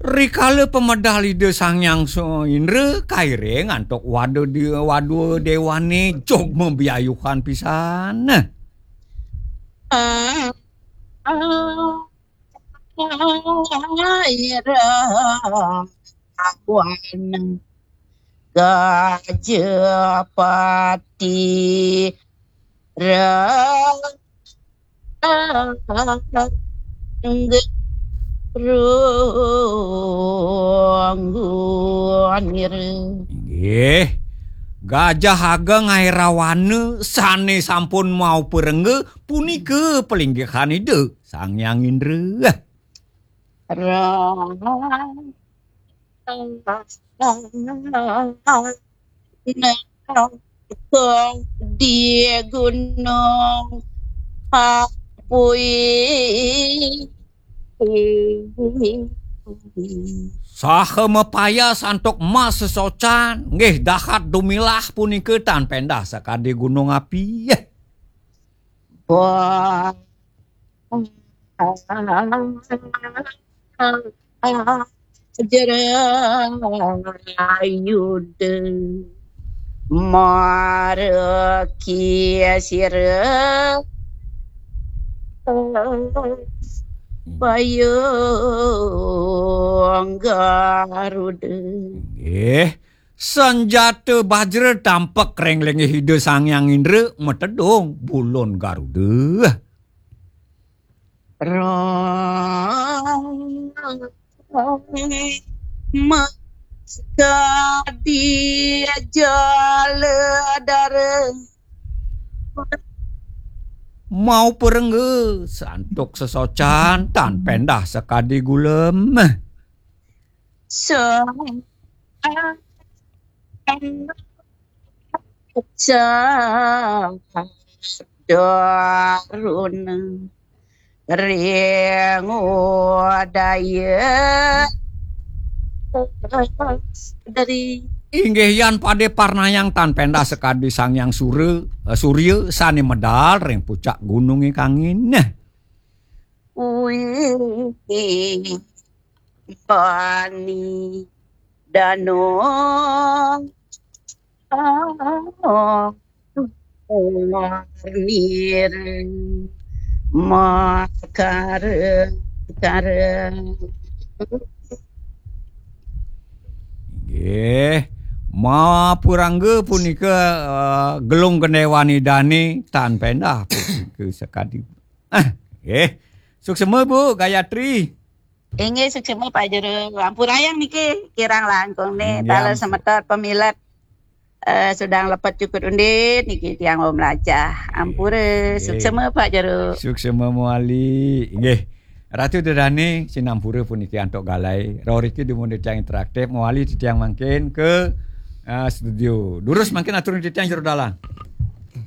Rikala pemedali de sangyang so indra kaire ngantok wadu dewane jog membiayukan pisan. Ira awan gajapati rangguanir. Inggih. Gajah Ageng Airawane sane sampun mau perengge punika pelinggihan ide Sangyang Indra. Di gunung Apui Saha mepaya santok mas sesocan nggih dahat dumilah punika tan pendah sakade gunung api. Wah Jerayude Marakiasira Payung Garuda. Senjata bajra tampak renglengi hide Sangyang Indra metedong bulon Garuda. Kadi jaladara Mau perengge santok sesocan tan pendah sekadi gulem. Darun Rengodaya dari Inggih yan pade parnayang tan pendah sekadi Sangyang Surya sane medal reng pucak gununge kangin. Bani Danong Nir Makar Nggih, ma purangge punika gelung gendewani dani tan pendah punika sekadi. Nggih. Suksema Bu Gayatri. Inggih suksema Pak Jero. Ampurayang niki kirang langkung nih tala Yang semetot pemilat sedang lepat cukup undit niki tiang om lacah. Ampure suksema Pak Jero. Suksema muali. Nggih. Ratu Dedane sinampura puniki antok galai. Roriki dimundur tiang interaktif muali tiang mangkin ke studio. Durus mangkin aturun tiang jero dalang.